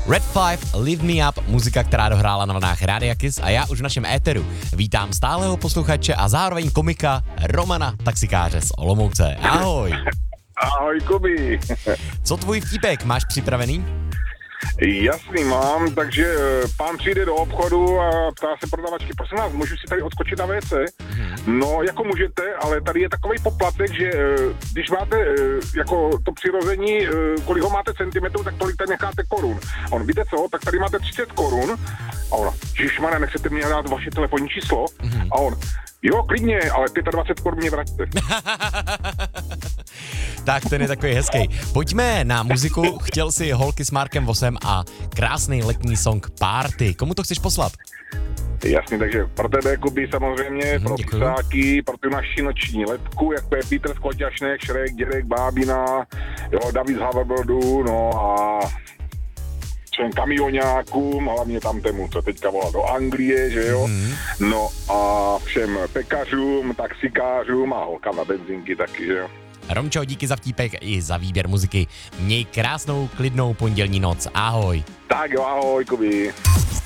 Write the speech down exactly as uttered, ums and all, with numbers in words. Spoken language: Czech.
Red five, Lift Me Up, muzika, která dohrála na vlnách Rádia Kiss a já už v našem éteru vítám stálého posluchače a zároveň komika Romana, taxikáře z Olomouce. Ahoj. Ahoj, Kubi. Co tvůj vtípek, máš připravený? Jasný mám, takže pán přijde do obchodu a ptá se prodavačky, prosím vás, můžu si tady odskočit na vé cé? Hmm. No, jako můžete, ale tady je takový poplatek, že když máte jako to přirození, kolik ho máte centimetrů, tak tolik tady necháte korun. A on, víte co, tak tady máte třicet korun. A ona, ježišmarja, nechcete mě dát vaše telefonní číslo? Hmm. A on, jo, klidně, ale dvacet pět korun mě vraťte. Tak ten je takový hezký. Pojďme na muziku. Chtěl si holky s Markem Vosem a krásný letní song Party. Komu to chceš poslat? Jasně, takže pro tebe, Kubi, samozřejmě, mm, pro děkuju. psáky, pro tu naši noční letku, jako je Petr Skoťašnek, Šrek, Dědek, Bábina, jo, David z Haverbrodu, no a člen kamionákům, hlavně tam tému, co teďka volá do Anglie, že jo, mm. no a všem pekařům, taxikářům a holkám na benzinky taky, že jo. Romčo, díky za vtípek i za výběr muziky. Měj krásnou, klidnou pondělní noc. Ahoj. Tak jo, ahoj, Kubi.